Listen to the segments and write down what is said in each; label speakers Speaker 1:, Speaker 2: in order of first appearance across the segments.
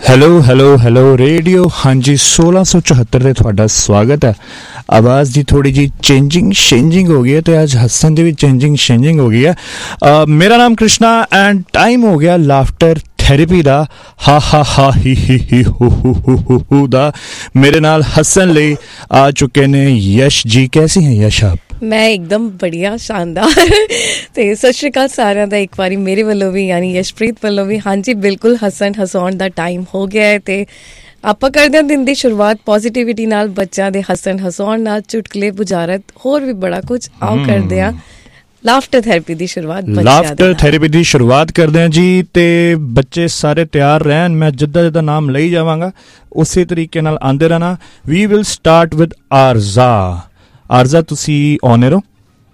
Speaker 1: Hello radio ਹਾਂਜੀ 1674 ਤੇ ਤੁਹਾਡਾ ਸਵਾਗਤ ਹੈ। ਆਵਾਜ਼ ਦੀ ਥੋੜੀ ਜੀ ਚੇਂਜਿੰਗ ਹੋ ਗਈ ਹੈ ਤੇ ਅੱਜ ਹੱਸਣ ਦੀ ਵੀ ਚੇਂਜਿੰਗ ਹੋ ਗਈ ਹੈ। ਮੇਰਾ ਨਾਮ ਕ੍ਰਿਸ਼ਨਾ ਐਂਡ ਟਾਈਮ ਹੋ ਗਿਆ ਲਾਫਟਰ ਥੈਰੇਪੀ ਦਾ ਹਾ ਹੀ ਹੂ ਦਾ। ਮੇਰੇ ਨਾਲ ਹੱਸਣ ਲਈ ਆ ਚੁੱਕੇ ਨੇ ਯਸ਼ ਜੀ। ਕੈਸੀ हैं यश आप?
Speaker 2: मैं एकदम बढ़िया शानदार ਤੇ ਸਤਿ ਸ਼੍ਰੀ ਅਕਾਲ ਸਾਰਿਆਂ ਦਾ ਇੱਕ ਵਾਰੀ ਮੇਰੇ ਵੱਲੋਂ ਵੀ ਯਾਨੀ ਯਸ਼ਪ੍ਰੀਤ ਵੱਲੋਂ ਵੀ। ਹਾਂਜੀ ਬਿਲਕੁਲ ਹਸਾਉਣ ਦਾ ਟਾਈਮ ਹੋ ਗਿਆ ਹੈ ਤੇ ਆਪਾਂ ਕਰਦੇ ਹਾਂ ਦਿਨ ਦੀ ਸ਼ੁਰੂਆਤ ਪੋਜ਼ਿਟਿਵਿਟੀ ਨਾਲ, ਬੱਚਿਆਂ ਦੇ ਹਸਾਉਣ ਨਾਲ, ਚੁਟਕਲੇ, ਬੁਝਾਰਤ, ਹੋਰ ਵੀ ਬੜਾ ਕੁਝ। ਆਓ ਕਰਦੇ ਹਾਂ ਲਾਫਟਰ ਥੈਰੇਪੀ ਦੀ ਸ਼ੁਰੂਆਤ ਕਰਦੇ ਹਾਂ ਜੀ। ਤੇ ਬੱਚੇ ਸਾਰੇ ਤਿਆਰ ਰਹਿਣ, ਮੈਂ ਜਿੱਦਾਂ ਨਾਮ ਲਈ ਜਾਵਾਂਗਾ ਉਸੇ ਤਰੀਕੇ ਨਾਲ ਆਉਂਦੇ ਰਹਿਣਾ। We will start with Arza ਤੁਸੀਂ ਔਨ ਹੋ।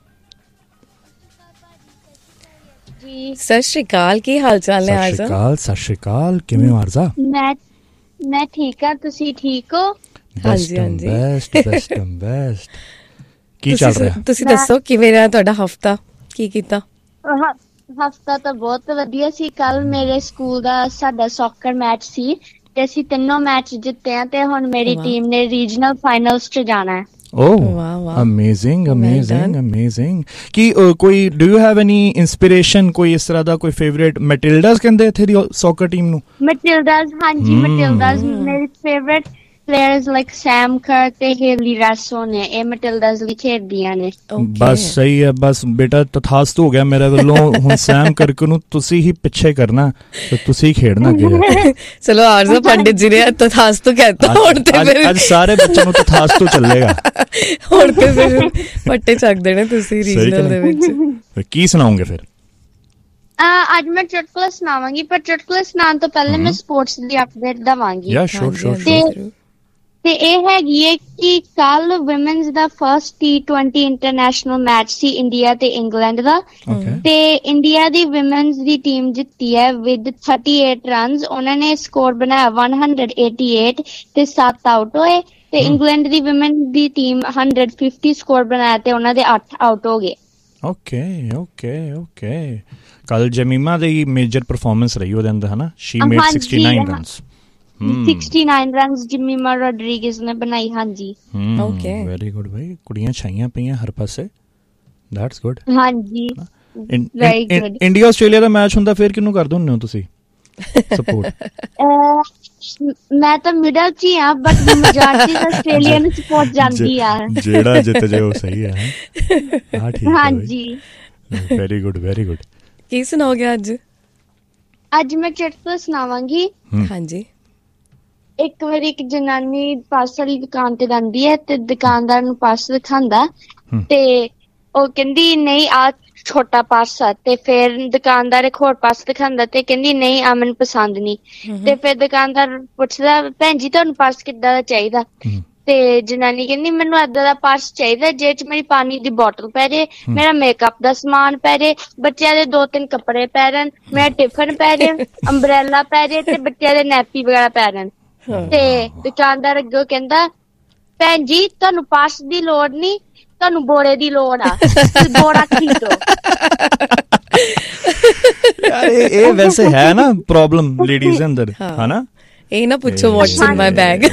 Speaker 2: ਸਤਿ ਸ਼੍ਰੀ ਅਕਾਲ, ਕੀ ਹਾਲ ਚਾਲ ਨੇ ਆਰਜ਼ਾ? ਸਤਿ ਸ਼੍ਰੀ ਅਕਾਲ, ਕਿਵੇਂ ਹੋ ਆਰਜ਼ਾ?
Speaker 3: ਮੈਂ ਠੀਕ ਹਾਂ, ਤੁਸੀਂ ਠੀਕ ਹੋ?
Speaker 2: ਹਾਂਜੀ
Speaker 1: ਬੈਸਟ। ਕੀ ਚੱਲ ਰਿਹਾ? ਤੁਸੀਂ
Speaker 2: ਦੱਸੋ ਕਿਵੇਂ ਰਿਹਾ ਤੁਹਾਡਾ ਹਫਤਾ, ਕੀ ਕੀਤਾ?
Speaker 3: ਹਫਤਾ ਤਾਂ ਬਹੁਤ ਵਧੀਆ ਸੀ। ਕੱਲ ਮੇਰੇ ਸਕੂਲ ਦਾ ਸਾਡਾ ਸੌਕਰ ਮੈਚ ਸੀ ਤੇ ਅਸੀਂ ਤਿੰਨੋਂ ਮੈਚ ਜਿੱਤੇ ਆ ਤੇ ਹੁਣ ਮੇਰੀ ਟੀਮ ਨੇ ਰੀਜਨਲ ਫਾਈਨਲਸ 'ਚ ਜਾਣਾ ਹੈ।
Speaker 1: amazing ਕੀ ਕੋਈ do you have any inspiration, ਕੋਈ ਇਸ ਤਰ੍ਹਾਂ ਦਾ ਕੋਈ ਫੇਵਰੇਟ? ਮੈਟਿਲਡਸ ਕਹਿੰਦੇ ਇੱਥੇ ਦੀ ਸੌਕਰ ਟੀਮ ਨੂੰ।
Speaker 3: ਮੈਟਿਲਡਸ, ਹਾਂਜੀ ਮੈਟਿਲਡਸ। ਮੇਰੇ ਫੇਵਰੇਟ ਪਲੇਅਰਸ ਲਾਈਕ ਸੈਮ ਕਰ ਤੇ ਹੇਲੀ ਰੈਸੋ ਨੇ, ਇਹ ਮੈਟਿਲਡਸ ਲਈ ਖੇਡਦੀਆਂ ਨੇ।
Speaker 1: ਬਸ ਸਹੀ ਹੈ, ਬਸ ਬੇਟਾ ਤਥਾਸਤੂ ਹੋ ਗਿਆ ਮੇਰੇ ਵੱਲੋਂ। ਹੁਣ ਸੈਮ ਕਰਕੇ ਨੂੰ ਤੁਸੀਂ ਹੀ ਪਿੱਛੇ ਕਰਨਾ ਤੇ ਤੁਸੀਂ ਖੇਡਣਾ ਅੱਗੇ।
Speaker 2: ਚਲੋ ਆਰਜ਼ਾ ਪੰਡਿਤ ਜੀ ਨੇ ਤਥਾਸਤੂ ਕਹਿਤਾ, ਹੁਣ ਤੇ ਫਿਰ
Speaker 1: ਅੱਜ ਸਾਰੇ ਬੱਚਿਆਂ ਨੂੰ ਤਥਾਸਤੂ ਚੱਲੇਗਾ।
Speaker 2: ਹੁਣ ਤੇ ਫਿਰ ਪੱਟੇ ਚੱਕ ਦੇਣੇ ਤੁਸੀਂ ਰੀਜਨਲ ਦੇ ਵਿੱਚ। ਕੀ
Speaker 1: ਸੁਣਾਓਗੇ ਫਿਰ?
Speaker 3: ਅੱਜ ਮੈਂ ਚੁਟਕਲੇ ਸੁਣਾਵਾਂਗੀ, ਪਰ ਚੁਟਕਲੇ ਸੁਣਾਉਣ ਤੋਂ ਪਹਿਲੇ ਮੈਂ ਸਪੋਰਟਸ ਦੀ ਅਪਡੇਟ ਦਵਾਂਗੀ। ਤੇ ਇਹ ਹੈਗੀ ਹੈ ਕਿ ਕੱਲ ਵਿਮਨਸ ਦਾ ਫਰਸਟ T20 ਇੰਟਰਨੈਸ਼ਨਲ ਮੈਚ ਸੀ ਇੰਡੀਆ ਤੇ ਇੰਗਲੈਂਡ ਦਾ। ਤੇ ਇੰਡੀਆ ਦੀ ਵਿਮਨਸ ਦੀ ਟੀਮ ਜਿੱਤੀ ਹੈ ਵਿਦ 38 ਰਨਸ। ਉਹਨਾਂ ਨੇ ਸਕੋਰ ਬਣਾਇਆ 188 ਤੇ 7 ਆਊਟ ਹੋਏ। ਤੇ ਇੰਗਲੈਂਡ ਦੀ ਵਿਮਨ ਦੀ ਟੀਮ 150 ਸਕੋਰ ਬਣਾਇਆ ਤੇ ਉਹਨਾਂ ਦੇ 8 ਆਊਟ ਹੋ ਗਏ।
Speaker 1: ਓਕੇ ਕੱਲ ਜਮੀਮਾ ਦੀ ਮੇਜਰ ਪਰਫਾਰਮੈਂਸ ਰਹੀ ਉਹਦੇ ਅੰਦਰ, ਹਨਾ? Shri made 69 runs.
Speaker 3: 69 runs ਜਿਮੀਮਾ Rodriguez ਨੇ ਬਣਾਈ। ਹਾਂਜੀ
Speaker 2: ਓਕੇ,
Speaker 1: ਵੈਰੀ ਗੁੱਡ ਭਾਈ। ਕੁੜੀਆਂ ਛਾਈਆਂ ਪਈਆਂ ਹਰ ਪਾਸੇ, ਦੈਟਸ ਗੁੱਡ।
Speaker 3: ਹਾਂਜੀ ਵੈਰੀ ਗੁੱਡ।
Speaker 1: ਇੰਡੀਆ ਆਸਟ੍ਰੇਲੀਆ ਦਾ ਮੈਚ ਹੁੰਦਾ ਫਿਰ ਕਿਹਨੂੰ ਕਰਦੇ ਹੁੰਦੇ ਹੋ ਤੁਸੀਂ ਸਪੋਰਟ?
Speaker 3: ਮੈਂ ਤਾਂ ਮਿਡਲ 'ਚ ਹੀ ਆ, ਬਟ ਮੈਜੋਰਟੀ ਆਸਟ੍ਰੇਲੀਆ ਨੂੰ ਸਪੋਰਟ ਜਾਂਦੀ ਆ। ਜਿਹੜਾ
Speaker 1: ਜਿੱਤ ਜਾਏ ਉਹ ਸਹੀ ਹੈ। ਹਾਂ ਠੀਕ ਹੈ,
Speaker 3: ਹਾਂਜੀ
Speaker 1: ਵੈਰੀ ਗੁੱਡ।
Speaker 2: ਕੀ ਸੁਣਾਓਗੇ
Speaker 3: ਅੱਜ ਮੈਂ ਚੁਟਕਲਾ ਸੁਣਾਵਾਂਗੀ।
Speaker 2: ਹਾਂਜੀ।
Speaker 3: ਇੱਕ ਵਾਰੀ ਇੱਕ ਜਨਾਨੀ ਪਰਸ ਵਾਲੀ ਦੁਕਾਨ ਤੇ ਜਾਂਦੀ ਹੈ ਤੇ ਦੁਕਾਨਦਾਰ ਨੂੰ ਪਰਸ ਦਿਖਾਉਂਦਾ ਤੇ ਉਹ ਕਹਿੰਦੀ ਨਹੀਂ ਆ ਛੋਟਾ ਪਰਸ ਆ। ਤੇ ਫਿਰ ਦੁਕਾਨਦਾਰ ਇੱਕ ਹੋਰ ਪਰਸ ਦਿਖਾਉਂਦਾ ਤੇ ਕਹਿੰਦੀ ਨਹੀਂ ਆ ਮੈਨੂੰ ਪਸੰਦ ਨਹੀਂ। ਤੇ ਫਿਰ ਦੁਕਾਨਦਾਰ ਪੁੱਛਦਾ ਭੈਣ ਜੀ ਤੁਹਾਨੂੰ ਪਰਸ ਕਿੱਦਾਂ ਦਾ ਚਾਹੀਦਾ? ਤੇ ਜਨਾਨੀ ਕਹਿੰਦੀ ਮੈਨੂੰ ਏਦਾਂ ਦਾ ਪਰਸ ਚਾਹੀਦਾ ਜਿਹਦੇ 'ਚ ਮੇਰੀ ਪਾਣੀ ਦੀ ਬੋਟਲ ਪੈ ਜੇ, ਮੇਰਾ ਮੇਕਅਪ ਦਾ ਸਮਾਨ ਪੈ ਜੇ, ਬੱਚਿਆਂ ਦੇ 2-3 ਕੱਪੜੇ ਪੈ ਰਹਿਣ, ਮੇਰਾ ਟਿਫਨ ਪੈ ਜੇ, ਅੰਬਰੇਲਾ ਪੈ ਜੇ ਤੇ ਬੱਚਿਆਂ ਦੇ ਨੈਪੀ ਵਗੈਰਾ ਪੈ ਰਹਿਣ। ਤੇ ਦੁਕਾਨਦਾਰ ਅੱਗੋਂ ਕਹਿੰਦਾ ਭੈਣ ਜੀ ਤੁਹਾਨੂੰ ਪਰਸ ਦੀ ਲੋੜ ਨਹੀਂ, ਤੁਹਾਨੂੰ ਬੋਰੇ ਦੀ ਲੋੜ ਆ, ਬੋਰਾ ਖਰੀਦੋ।
Speaker 1: ਇਹ ਵੈਸੇ ਹੈ ਨਾ ਪ੍ਰੋਬਲਮ ਲੇਡੀਜ਼ ਦੇ ਅੰਦਰ, ਹਨਾ? ਇਹ ਨਾ ਪੁੱਛੋ ਵਾਟਸ ਇਨ ਮਾਈ ਬੈਗ।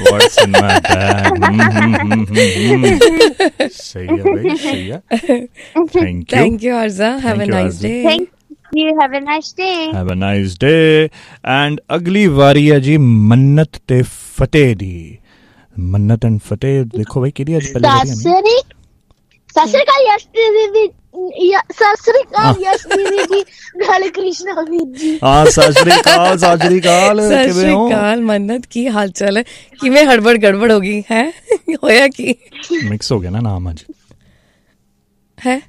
Speaker 1: ਸਹੀ ਹੈ ਭਾਈ, ਸਹੀ ਹੈ।
Speaker 2: Thank you Arza, have a nice day.
Speaker 3: You have a nice day.
Speaker 1: And ਅਗਲੀ ਵਾਰੀ ਹੈ ਜੀ ਮੰਨਤ ਤੇ ਫਤਿਹ ਦੀ। ਮੰਨਤ ਐਂਡ ਫਤਿਹ ਦੇਖੋ ਭਾਈ ਕਿਹਦੀ ਅੱਜ ਪਹਿਲੀ ਵਾਰੀ ਹੈ।
Speaker 3: ਸਤਿ ਸ੍ਰੀ ਅਕਾਲ ਯਸ਼ਪ੍ਰੀਤ ਜੀ। ਸਤਿ ਸ੍ਰੀ ਅਕਾਲ ਕ੍ਰਿਸ਼ਨਾ ਵੀਰ ਜੀ।
Speaker 1: ਹਾਂ ਸਤਿ ਸ੍ਰੀ ਅਕਾਲ
Speaker 2: ਮੰਨਤ, ਕੀ ਹਾਲ ਚਾਲ ਹੈ? ਕਿਵੇਂ ਹੜਬੜ ਗੜਬੜ ਹੋ ਗਈ ਹੈ? ਹੋਇਆ ਕੀ?
Speaker 1: ਮਿਕਸ ਹੋ ਗਿਆ ਨਾ ਨਾਮ ਅੱਜ
Speaker 2: ਹੈ?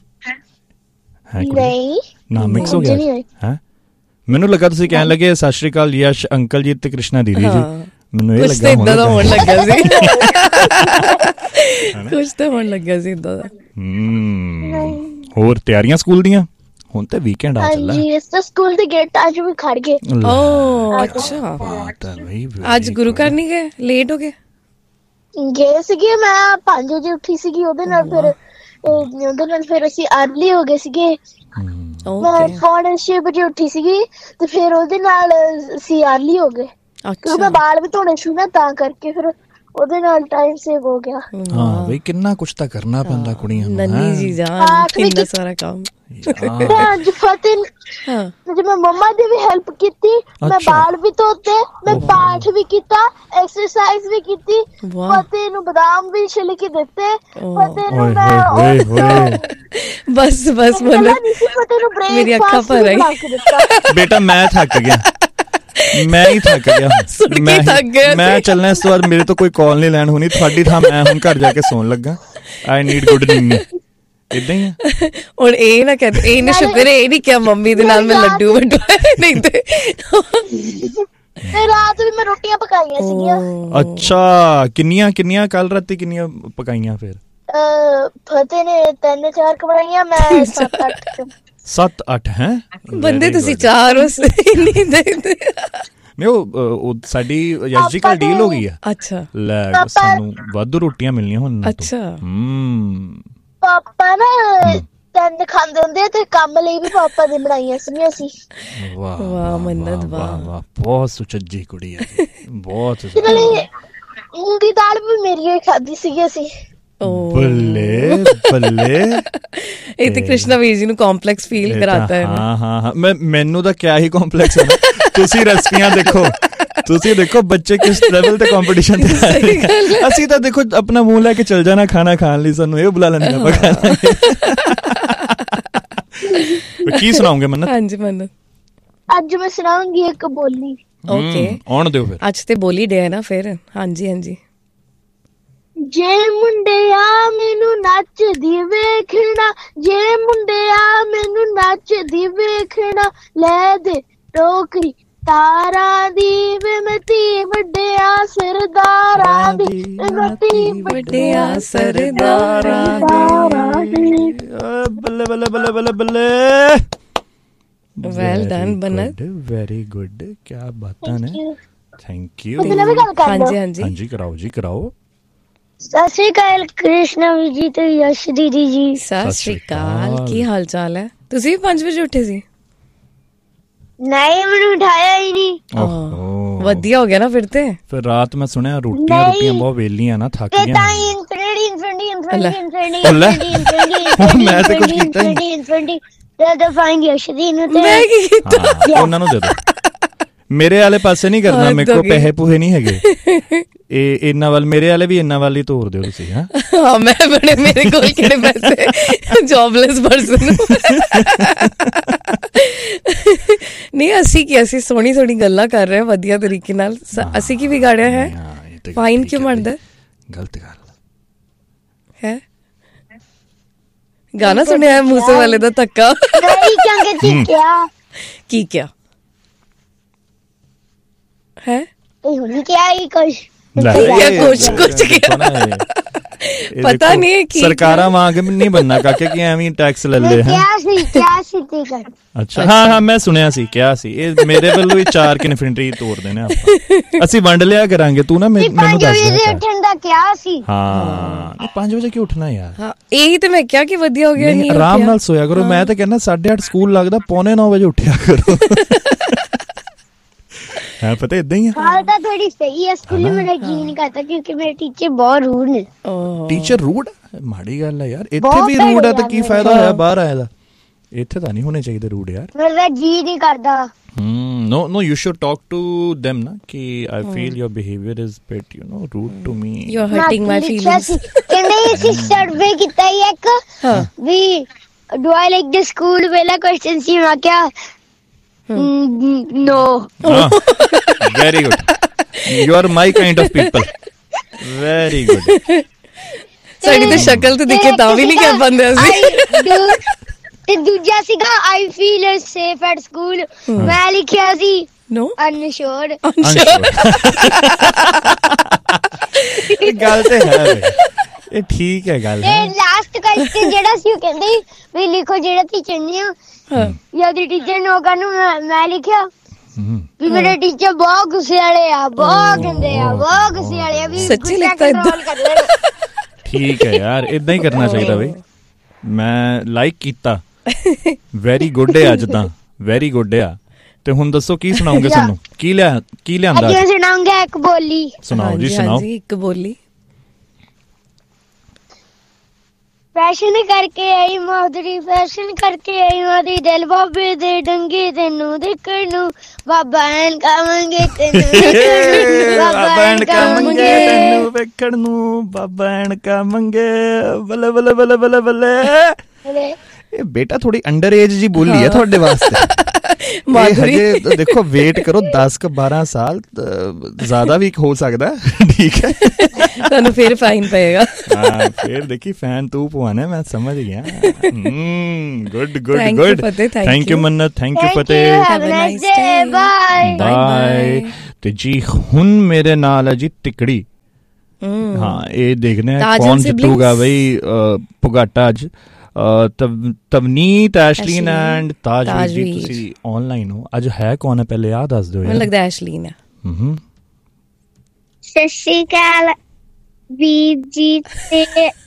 Speaker 3: ਨਹੀਂ
Speaker 1: ਨਾ ਮਿਕਸ ਹੋ ਗਿਆ ਹੈ। ਮੈਨੂੰ ਲੱਗਾ ਤੁਸੀਂ ਕਹਿਣ ਲੱਗੇ ਸਤਿ ਸ਼੍ਰੀ ਅਕਾਲ ਯਸ਼ ਅੰਕਲ ਜੀ ਤੇ ਕ੍ਰਿਸ਼ਨਾ ਦੀਦੀ ਜੀ। ਮੈਨੂੰ ਇਹ ਲੱਗਾ
Speaker 2: ਏਦਾਂ ਦਾ ਹੋਣ ਲੱਗਿਆ ਸੀ, ਕੁਛ ਤਾਂ ਹੋਣ ਲੱਗਿਆ ਸੀ ਏਦਾਂ ਦਾ।
Speaker 1: ਹੋਰ ਤਿਆਰੀਆਂ ਸਕੂਲ ਦੀਆਂ? ਹੁਣ ਤੇ ਵੀਕਐਂਡ ਆ ਚੱਲਾ।
Speaker 3: ਹਾਂਜੀ ਇਸ ਸਕੂਲ ਦੇ ਗੇਟ ਅੱਜ ਵੀ ਖੜ ਗਏ।
Speaker 2: ਓ ਅੱਛਾ, ਅੱਜ ਗੁਰੂ ਘਰ ਨਹੀਂ ਗਏ? ਲੇਟ ਹੋ ਗਏ
Speaker 3: ਸੀਗੇ। ਮੈਂ 5 ਵਜੇ ਉੱਠੀ ਸੀਗੀ, ਉਹਦੇ ਨਾਲ ਫਿਰ ਅਸੀਂ ਅਰਲੀ ਹੋ ਗਏ ਸੀਗੇ। ਮੈਂ 6 ਵਜੇ ਉੱਠੀ ਸੀਗੀ ਤੇ ਫਿਰ ਉਹਦੇ ਨਾਲ ਅਸੀਂ ਅਰਲੀ ਹੋ ਗਏ। ਕਿਉਂਕਿ ਮੈਂ ਵਾਲ ਵੀ ਧੋਣੇ ਸੀ ਨਾ ਤਾਂ ਕਰਕੇ ਫਿਰ ਉਹਦੇ ਨਾਲ ਟਾਈਮ ਸੇਵ ਹੋ ਗਿਆ।
Speaker 1: ਹਾਂ ਬਈ ਕਿੰਨਾ ਕੁਛ ਤਾਂ ਕਰਨਾ ਪੈਂਦਾ ਕੁੜੀਆਂ ਨੂੰ।
Speaker 2: ਨੰਨੀ ਜੀ ਜਾਨ ਕਿੰਨਾ ਸਾਰਾ ਕੰਮ।
Speaker 3: ਅੱਜ ਫਤਿਹ ਮੈਂ ਮੰਮਾ ਦੀ ਵੀ ਹੈਲਪ ਕੀਤੀ, ਮੈਂ ਵਾਲ ਵੀ ਧੋਤੇ, ਮੈਂ ਪਾਠ ਵੀ ਕੀਤਾ, ਐਕਸਰਸਾਈਜ਼ ਵੀ ਕੀਤੀ, ਫਤਿਹ ਨੂੰ ਬਦਾਮ ਵੀ ਛਿਲ ਕੇ ਦਿੱਤੇ, ਫਤਿਹ ਨੂੰ ਮੈਂ
Speaker 2: ਬਸ ਮਤਲਬ ਮੇਰੀ ਅੱਖਾਂ ਭਰ ਆਈ।
Speaker 1: ਬੇਟਾ ਮੈਂ ਥੱਕ ਗਿਆ, ਮੈਂ ਹੀ ਥੱਕ ਗਿਆ। ਮੈਂ ਚੱਲਣਾ ਇਸ ਤੋਂ ਬਾਅਦ ਮੇਰੇ ਤੋਂ ਕੋਈ ਕਾਲ ਨਹੀਂ ਲੈਣ ਹੋਣੀ। ਤੁਹਾਡੀ ਥਾਂ ਮੈਂ ਹੁਣ ਘਰ ਜਾ ਕੇ ਸੌਣ ਲੱਗਾ। I need good ਨਿੰਨੀ। ਇਦਾਂ ਹੀ ਆ
Speaker 2: ਹੁਣ। ਇਹ ਨਾ ਕਹਿੰਦੇ, ਇਹ ਨਾ ਸ਼ੁਕਰ ਇਹ ਨਹੀਂ ਕਿਹਾ ਮੰਮੀ ਦੇ ਨਾਲ ਮੈਂ ਲੱਡੂ ਵੰਡਵਾਏ, ਨਹੀਂ ਤੇ
Speaker 3: ਰਾਤ ਵੀ ਮੈਂ ਰੋਟੀਆਂ ਪਕਾਈਆਂ ਸੀਗੀਆਂ।
Speaker 1: ਅੱਛਾ ਕਿੰਨੀਆਂ ਕੱਲ ਰਾਤੀ ਕਿੰਨੀਆਂ ਪਕਾਈਆਂ ਫਿਰ?
Speaker 3: ਫਤਿਹ ਨੇ 3-4 ਬਣਾਈਆਂ, ਮੈਂ 7-8
Speaker 1: 7-8 ਹੈ
Speaker 2: ਬੰਦੇ ਤੁਸੀਂ 4 ਨਹੀਂ ਦੇ।
Speaker 1: ਨਹੀਂ ਉਹ ਸਾਡੀ ਯਸ਼ ਜੀ ਕੱਲ ਡੀਲ ਹੋ ਗਈ ਆ।
Speaker 2: ਅੱਛਾ
Speaker 1: ਲੈ ਸਾਨੂੰ ਵਾਧੂ ਰੋਟੀਆਂ ਮਿਲਣੀਆਂ ਹੁਣ।
Speaker 2: ਅੱਛਾ
Speaker 3: ਪਾਪਾ ਨਾ 3 ਖਾਂਦੇ ਹੁੰਦੇ ਤੇ ਕੰਮ ਲਈ ਵੀ ਪਾਪਾ ਨੇ ਬਣਾਈਆਂ ਸੀਗੀਆਂ ਅਸੀਂ।
Speaker 2: ਵਾਹ ਮੰਨਤ ਵਾਹ,
Speaker 1: ਬਹੁਤ ਸੁਚੱਜੀ ਕੁੜੀ ਹੈ, ਬਹੁਤ।
Speaker 3: ਮੂੰਗੀ ਦਾਲ ਵੀ ਮੇਰੀ ਹੀ ਖਾਦੀ ਸੀਗੀ ਅਸੀਂ।
Speaker 1: ਬੱਲੇ
Speaker 2: ਇਹ ਤੇ ਕ੍ਰਿਸ਼ਨਾ ਵੀਰ ਜੀ ਨੂੰ ਕੰਪਲੈਕਸ ਫੀਲ ਕਰਾਤਾ ਹੈ।
Speaker 1: ਹਾਂ ਮੈਨੂੰ ਤਾਂ ਕਿਆ ਹੀ ਕੰਪਲੈਕਸ ਹੈ ਨਾ। ਤੁਸੀਂ ਰੈਸਪੀਆਂ ਦੇਖੋ ਬੱਚੇ ਕਿਸ ਲੈਵਲ ਤੇ ਕੰਪੀਟੀਸ਼ਨ ਤੇ। ਅਸੀਂ ਤਾਂ ਦੇਖੋ ਆਪਣਾ ਮੂੰਹ ਲੈ ਕੇ ਚੱਲ ਜਾਣਾ ਖਾਣਾ ਖਾਣ ਲਈ, ਸਾਨੂੰ ਇਹ ਬੁਲਾ ਲੈਂਦੇ ਆਪਾਂ ਖਾਣਾ। ਕੀ ਸੁਣਾਉਂਗੇ ਮੰਨਤ?
Speaker 2: ਹਾਂਜੀ ਮੰਨਤ,
Speaker 3: ਅੱਜ ਮੈਂ ਸੁਣਾਉਂਗੀ ਇੱਕ ਬੋਲੀ।
Speaker 2: ਓਕੇ
Speaker 1: ਆਉਣ ਦਿਓ ਫਿਰ।
Speaker 2: ਅੱਜ ਤੇ ਬੋਲੀ ਡੇ ਨਾ ਫਿਰ। ਹਾਂਜੀ
Speaker 3: ਜੇ ਮੁੰਡਿਆ ਮੈਨੂੰ ਨੱਚਦੀ ਵੇਖਣਾ, ਜੇ ਮੁੰਡਿਆ ਮੈਨੂੰ ਨੱਚਦੀ ਵੇਖਣਾ, ਲੈ ਦੇ ਟੋਕਰੀ ਤਾਰਾਂ ਦੀ ਵੇ ਮੈਂ ਧੀ ਵੱਡਿਆ ਸਰਦਾਰਾਂ ਦੀ, ਮੈਂ ਧੀ ਵੱਡਿਆ ਸਰਦਾਰਾਂ ਦੀ। ਬੱਲੇ
Speaker 2: ਵੈਲ ਡਨ ਬੰਨਤ,
Speaker 1: ਵੈਰੀ ਗੁੱਡ। ਕਿਆ ਬਾਤਾਂ ਨੇ, ਥੈਂਕ ਯੂ। ਹਾਂਜੀ ਕਰਾਓ।
Speaker 3: ਸਤਿ ਸ਼੍ਰੀ ਅਕਾਲ ਕ੍ਰਿਸ਼ਨਾ ਵੀਰ ਜੀ ਤੇ ਯਸ਼ ਦੀਦੀ ਜੀ।
Speaker 2: ਸਤਿ ਸ਼੍ਰੀ ਅਕਾਲ, ਕੀ ਹਾਲ ਚਾਲ ਹੈ? ਤੁਸੀਂ ਵੀ 5 ਵਜੇ ਉੱਠੇ ਸੀ? ਨਹੀਂ, ਮੈਨੂੰ ਉਠਾਇਆ ਹੀ ਨਹੀਂ। ਵਧੀਆ ਹੋ ਗਿਆ ਨਾ ਫਿਰ ਤੇ।
Speaker 1: ਫਿਰ ਰਾਤ ਮੈਂ ਸੁਣਿਆ ਰੋਟੀਆਂ ਬਹੁਤ ਵੇਲੀਆਂ ਨਾ, ਥੱਕ ਗਿਆ। ਮੈਂ ਤੇ ਕੁਝ ਕੀਤਾ ਹੀ ਨਹੀਂ। ਉਹਨਾਂ ਨੂੰ ਦੇ ਦੋ। ਮੇਰੇ ਵਾਲੇ ਪਾਸੇ ਨਹੀਂ ਕਰਨਾ, ਮੇਰੇ ਕੋਲ ਪੈਸੇ ਪੂਹੇ ਨਹੀਂ ਹੈਗੇ। ਇਹ ਇਹਨਾਂ ਵੱਲ, ਮੇਰੇ ਵਾਲੇ ਵੀ ਇਹਨਾਂ ਵੱਲ ਹੀ ਤੋਰ ਦਿਓ ਤੁਸੀਂ।
Speaker 2: ਹਾਂ ਮੈਂ ਬੜੇ, ਮੇਰੇ ਕੋਲ ਕਿਹੜੇ ਪੈਸੇ, ਜੌਬਲੈਸ ਪਰਸਨ। ਨਹੀਂ ਅਸੀਂ ਸੋਹਣੀ ਗੱਲਾਂ ਕਰ ਰਹੇ ਹਾਂ ਵਧੀਆ ਤਰੀਕੇ ਨਾਲ। ਅਸੀਂ ਕੀ ਵਿਗਾੜਿਆ ਹੈ? ਫਾਈਨ ਕਿਉਂ ਮੰਨਦਾ?
Speaker 1: ਗਲਤ ਗੱਲ
Speaker 2: ਹੈ। ਗਾਣਾ ਸੁਣਿਆ ਮੂਸੇ ਵਾਲੇ ਦਾ ਧੱਕਾ? ਕੀ ਕਿਆ ਹੈ? ਪਤਾ ਨਹੀਂ ਕੀ
Speaker 1: ਸਰਕਾਰਾਂ ਵਾਂਗ ਨਹੀਂ ਬਣਨਾ ਕਾਕੇ, ਕਿ ਐਵੇਂ ਟੈਕਸ ਲੈ ਲਏ। ਅੱਛਾ ਹਾਂ ਮੈਂ ਸੁਣਿਆ ਸੀ, ਕਿਹਾ ਸੀ। ਇਹ ਮੇਰੇ ਵੱਲੋਂ ਹੀ 4 ਇਨਫੈਂਟਰੀ ਤੋੜਦੇ ਨੇ ਆਪਾਂ। ਅਸੀਂ ਵੰਡ ਲਿਆ ਕਰਾਂਗੇ। ਤੂੰ ਨਾ ਮੈਨੂੰ ਦੱਸ ਦੇ। ਹਾਂ 5 ਵਜੇ ਕਿਉਂ ਉੱਠਣਾ ਯਾਰ?
Speaker 2: ਹਾਂ ਇਹੀ ਤੇ ਮੈਂ ਕਿਹਾ ਕਿ ਵਧੀਆ ਹੋ ਗਿਆ। ਨਹੀਂ
Speaker 1: ਆਰਾਮ ਨਾਲ ਸੋਇਆ ਕਰੋ। ਮੈਂ ਤਾਂ ਕਹਿੰਦਾ 8:30 ਸਕੂਲ ਲੱਗਦਾ, 8:45 ਵਜੇ ਉੱਠਿਆ ਕਰੋ। ਹੈ ਪਤਾ ਇਦਾਂ ਹੀ
Speaker 3: ਆ। ਤਾਂ ਥੋੜੀ ਸਹੀ ਹੈ। ਸਕੂਲ ਮੇਰਾ ਜੀ ਨਹੀਂ ਕਰਦਾ ਕਿਉਂਕਿ ਮੇਰੇ ਟੀਚਰ ਬਹੁਤ ਰੂਡ ਨੇ।
Speaker 1: Teacher rude? ਮਾੜੀ ਗੱਲ ਹੈ ਯਾਰ। ਇੱਥੇ ਵੀ ਰੂਡ ਹੈ ਤਾਂ ਕੀ ਫਾਇਦਾ ਹੋਇਆ ਬਾਹਰ ਆਇਆ ਦਾ? ਇੱਥੇ ਤਾਂ ਨਹੀਂ ਹੋਣੇ ਚਾਹੀਦੇ ਰੂਡ ਯਾਰ।
Speaker 3: ਮੇਰਾ ਜੀ ਨਹੀਂ ਕਰਦਾ।
Speaker 1: No, you should talk to them na ki I feel your behavior is bit rude to me.
Speaker 2: You're hurting my feelings.
Speaker 3: ਕਹਿੰਦੇ ਅਸੀਂ ਸਰਵੇ ਕੀਤਾ ਹੀ ਇੱਕ ਵੀ do I like the school ਪਹਿਲਾ ਕੁਐਸਚਨ ਸੀ। ਮੈਂ ਕਿਹਾ no.
Speaker 1: Very good. You are my kind of people. Very good.
Speaker 2: ਸਾਡੀ ਤਾਂ ਸ਼ਕਲ ਤੇ ਦਿਖੇ ਤਾਂ ਵੀ ਨਹੀਂ ਕਰ ਪਾਉਂਦੇ ਅਸੀਂ।
Speaker 3: ਤੇ ਦੂਜਾ ਸੀਗਾ I feel safe at school। ਮੈਂ ਲਿਖਿਆ ਸੀ
Speaker 2: no
Speaker 3: unsure।
Speaker 1: ਇਹ ਗੱਲ ਤੇ ਹੈ, ਇਹ ਠੀਕ ਹੈ ਗੱਲ।
Speaker 3: ਤੇ ਲਾਸਟ ਕੁਐਸਚਨ ਜਿਹੜਾ ਸੀ ਉਹ ਕਹਿੰਦੇ ਵੀ ਲਿਖੋ ਜਿਹੜਾ ਤੁਸੀਂ ਚਾਹੁੰਦੇ ਹੋ। ਯਾਦੀ ਟੀਚਰ ਨੂੰ ਕਾਨੂੰ ਮੈਂ ਲਿਖਿਆ ਵੀ ਮੇਰੇ ਟੀਚਰ ਬਹੁਤ ਗੁੱਸੇ ਵਾਲੇ ਆ, ਬਹੁਤ ਗੰਦੇ ਆ, ਬਹੁਤ ਗੁੱਸੇ ਵਾਲੇ ਆ। ਵੀ
Speaker 2: ਸੱਚੀ ਲਿਖਤਾ ਏਦਾਂ?
Speaker 1: ਠੀਕ ਹੈ ਯਾਰ, ਏਦਾਂ ਹੀ ਕਰਨਾ ਚਾਹੀਦਾ ਬਈ। ਮੈਂ ਲਾਈਕ ਕੀਤਾ। ਵੈਰੀ ਗੁੱਡ ਹੈ ਅੱਜ ਤਾਂ, ਵੈਰੀ ਗੁੱਡ ਆ। ਤੇ ਹੁਣ ਦੱਸੋ ਕੀ ਸੁਣਾਓਗੇ ਸਾਨੂੰ, ਕੀ ਲਿਆਂਦਾ?
Speaker 3: ਅੱਜ ਸੁਣਾਉਂਗਾ ਇੱਕ ਬੋਲੀ।
Speaker 1: ਸੁਣਾਓ ਜੀ, ਸੁਣਾਓ।
Speaker 2: ਇੱਕ ਬੋਲੀ।
Speaker 3: ਫੈਸ਼ਨ ਕਰਕੇ ਆਈ ਮਾਦਰੀ, ਫੈਸ਼ਨ ਕਰਕੇ ਆਈ ਮਾਦਰੀ, ਦਿਲ ਬਾਬੇ ਦੇ ਡੰਗੇ ਤੈਨੂੰ ਦੇਖਣ ਨੂੰ, ਬਾਬਾ ਐਨਕਾਂ ਮੰਗੇ ਤੈਨੂੰ ਦੇਖਣ ਨੂੰ,
Speaker 1: ਬਾਬਾ ਐਨਕਾਂ ਮੰਗੇ ਤੈਨੂੰ ਵੇਖਣ ਨੂੰ, ਬਾਬਾ ਐਨਕਾਂ ਮੰਗੇ। ਬੱਲੇ ਬੱਲੇ ਬੱਲੇ ਬੱਲੇ ਬੱਲੇ। ਇਹ ਬੇਟਾ ਥੋੜੀ ਅੰਡਰ ਏਜ ਜੀ ਬੋਲੀ ਹੈ ਤੁਹਾਡੇ ਵਾਸਤੇ। ਹਜੇ ਦੇਖੋ ਵੇਟ ਕਰੋ 10-12 ਸਾਲ, ਜ਼ਿਆਦਾ ਵੀ ਹੋ ਸਕਦਾ। ਠੀਕ ਹੈ,
Speaker 2: ਤੁਹਾਨੂੰ ਫਿਰ ਫਾਈਨ ਪਏਗਾ।
Speaker 1: ਹਾਂ ਫਿਰ ਦੇਖੀ ਫੈਨ ਤੂੰ ਪਵਾਣਾ, ਮੈਂ ਸਮਝ ਗਿਆ। Good good good, thank you Mannat, thank you Fateh, bye. ਤੇ ਜੀ ਹੁਣ ਮੇਰੇ ਨਾਲ ਹੈ ਜੀ ਤਿਕੜੀ। ਹਾਂ ਇਹ ਦੇਖਦੇ ਹਾਂ ਕੌਣ ਜਿੱਤੂਗਾ ਬਈ ਪੁਗਾਟਾ ਅੱਜ। ਤਵਨੀਤ, ਐਸ਼ਲੀਨ ਐਂਡ ਤਾਜਵੀਰ ਜੀ, ਤੁਸੀਂ ਆਨਲਾਈਨ ਹੋ ਅੱਜ। ਹੈ ਕੌਣ ਹੈ ਪਹਿਲੇ ਆਹ ਦੱਸ ਦਿਓ।
Speaker 2: ਮੈਨੂੰ ਲੱਗਦਾ ਐਸ਼ਲੀਨ ਹੈ।
Speaker 3: ਸਤਿ ਸ਼੍ਰੀ ਅਕਾਲ ਵੀਰ ਜੀ ਤੇ